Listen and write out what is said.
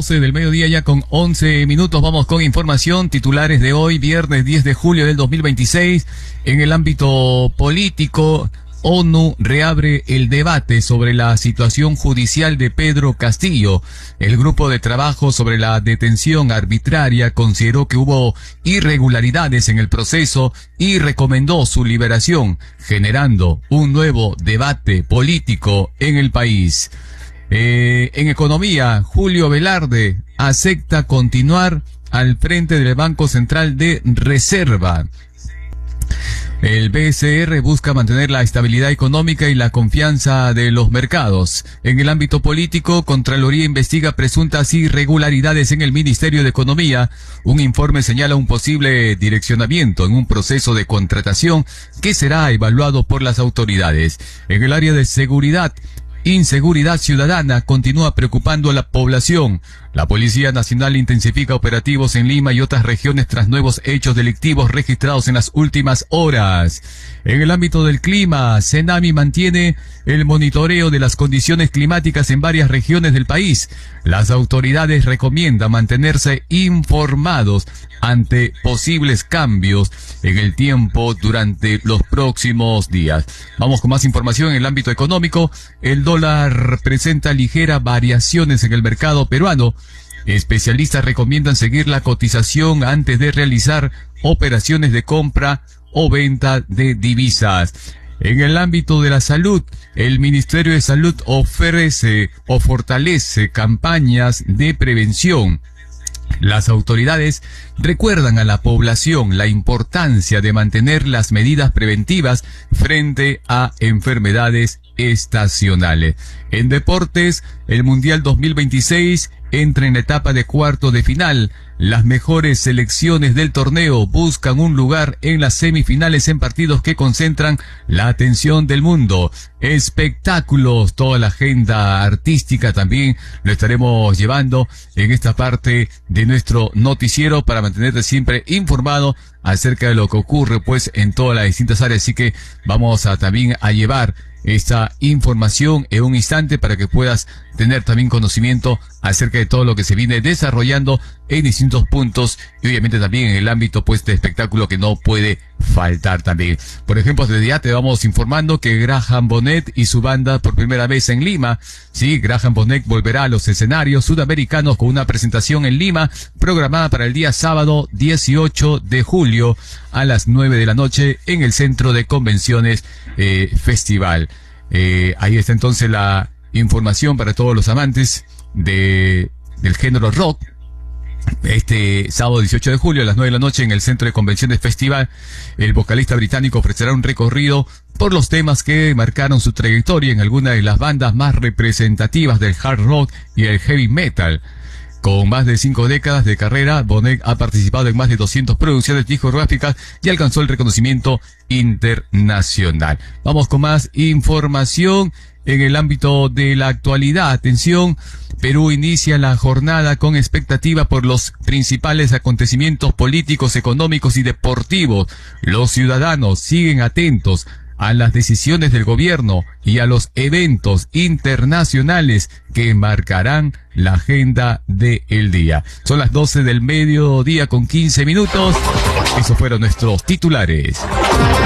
12 del mediodía ya con 11 minutos. Vamos con información, titulares de hoy, viernes 10 de julio del 2026. En el ámbito político, ONU reabre el debate sobre la situación judicial de Pedro Castillo. El grupo de trabajo sobre la detención arbitraria consideró que hubo irregularidades en el proceso y recomendó su liberación, generando un nuevo debate político en el país. En economía, Julio Velarde acepta continuar al frente del Banco Central de Reserva. El BCR busca mantener la estabilidad económica y la confianza de los mercados. En el ámbito político, Contraloría investiga presuntas irregularidades en el Ministerio de Economía. Un informe señala un posible direccionamiento en un proceso de contratación que será evaluado por las autoridades. En el área de seguridad, inseguridad ciudadana continúa preocupando a la población. La Policía Nacional intensifica operativos en Lima y otras regiones tras nuevos hechos delictivos registrados en las últimas horas. En el ámbito del clima, Senami mantiene el monitoreo de las condiciones climáticas en varias regiones del país. Las autoridades recomiendan mantenerse informados ante posibles cambios en el tiempo durante los próximos días. Vamos con más información en el ámbito económico. El dólar presenta ligeras variaciones en el mercado peruano. Especialistas recomiendan seguir la cotización antes de realizar operaciones de compra o venta de divisas. En el ámbito de la salud, el Ministerio de Salud ofrece o fortalece campañas de prevención. Las autoridades recuerdan a la población la importancia de mantener las medidas preventivas frente a enfermedades estacionales. En deportes, el Mundial 2026 entra en la etapa de cuartos de final. Las mejores selecciones del torneo buscan un lugar en las semifinales en partidos que concentran la atención del mundo. Espectáculos, toda la agenda artística también lo estaremos llevando en esta parte de nuestro noticiero para mantenerte siempre informado acerca de lo que ocurre pues en todas las distintas áreas. Así que vamos a también a llevar esta información en un instante para que puedas tener también conocimiento acerca de todo lo que se viene desarrollando en distintos puntos y obviamente también en el ámbito pues de espectáculo que no puede faltar también. Por ejemplo, desde ya te vamos informando que Graham Bonnet y su banda por primera vez en Lima. Sí, Graham Bonnet volverá a los escenarios sudamericanos con una presentación en Lima programada para el día sábado 18 de julio a las 9 de la noche en el Centro de Convenciones Festival. Ahí está entonces la información para todos los amantes del género rock. Este sábado 18 de julio a las 9 de la noche en el Centro de Convenciones Festival, el vocalista británico ofrecerá un recorrido por los temas que marcaron su trayectoria en algunas de las bandas más representativas del hard rock y el heavy metal. Con más de 5 décadas de carrera, Bonnet ha participado en más de 200 producciones discográficas y alcanzó el reconocimiento internacional. Vamos con más información en el ámbito de la actualidad. Atención, Perú inicia la jornada con expectativa por los principales acontecimientos políticos, económicos y deportivos. Los ciudadanos siguen atentos a las decisiones del gobierno y a los eventos internacionales que marcarán la agenda del día. Son las 12 del mediodía con 15 minutos. Esos fueron nuestros titulares.